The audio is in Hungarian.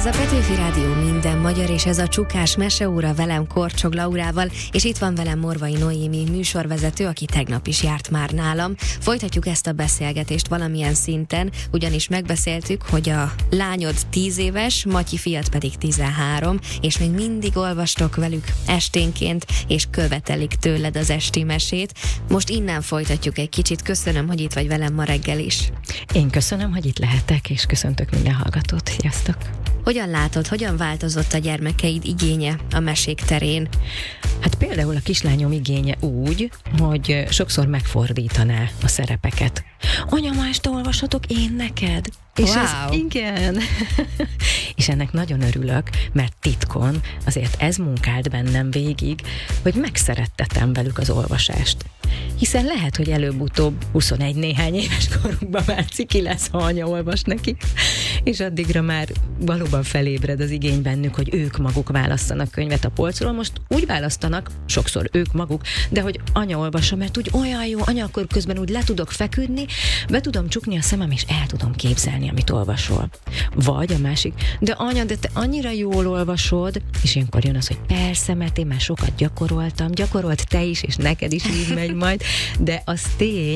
Ez a Petőfi Rádió minden magyar, és ez a Csukás meseóra velem Korcsog Laurával, és itt van velem Morvai Noémi műsorvezető, aki tegnap is járt már nálam. Folytatjuk ezt a beszélgetést valamilyen szinten, ugyanis megbeszéltük, hogy a lányod 10 éves, Matyi fiat pedig 13, és még mindig olvastok velük esténként, és követelik tőled az esti mesét. Most innen folytatjuk egy kicsit. Köszönöm, hogy itt vagy velem ma reggel is. Én köszönöm, hogy itt lehetek, és köszöntök minden hallgatót. Sziasztok! Hogyan látod, hogyan változott a gyermekeid igénye a mesék terén? Hát például a kislányom igénye úgy, hogy sokszor megfordítaná a szerepeket. Anya, ma este olvashatok én neked? És wow. Igen. És ennek nagyon örülök, mert titkon azért ez munkált bennem végig, hogy megszerettetem velük az olvasást. Hiszen lehet, hogy előbb-utóbb 21 néhány éves korukban már ciki lesz, ha anya olvas neki, és addigra már valóban felébred az igény bennük, hogy ők maguk választanak könyvet a polcról. Most úgy választanak, sokszor ők maguk, de hogy anya olvassa, mert úgy olyan jó, anya, akkor közben úgy le tudok feküdni, be tudom csukni a szemem, és el tudom képzelni, amit olvasol. Vagy a másik, de anya, de te annyira jól olvasod, és ilyenkor jön az, hogy persze, mert én már sokat gyakoroltam, gyakorolt te is, és neked is így megy majd, de az tény,